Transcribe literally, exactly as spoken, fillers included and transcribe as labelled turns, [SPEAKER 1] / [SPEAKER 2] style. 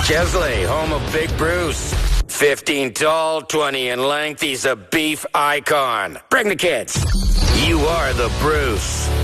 [SPEAKER 1] Chesley, home of Big Bruce. fifteen tall, twenty in length. He's a beef icon. Bring the kids. You are the Bruce.